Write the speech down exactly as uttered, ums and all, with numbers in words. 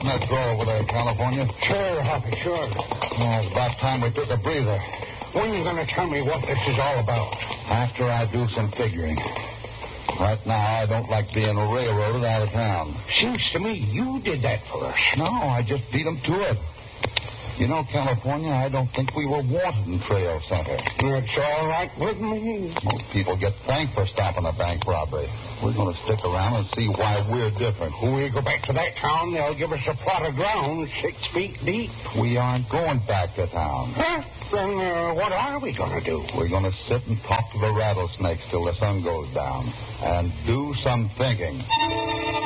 in that drawer over there, California? Sure, Hoppy, sure. Yeah, it's about time we took a breather. When are you going to tell me what this is all about? After I do some figuring. Right now, I don't like being railroaded out of town. Seems to me you did that for us. No, I just beat them to it. You know, California, I don't think we were wanted in Trail Center. It's all right with me. Most people get thanked for stopping a bank robbery. We're going to stick around and see why we're different. When we go back to that town, they'll give us a plot of ground six feet deep. We aren't going back to town. Huh? Then uh, what are we going to do? We're going to sit and talk to the rattlesnakes till the sun goes down and do some thinking.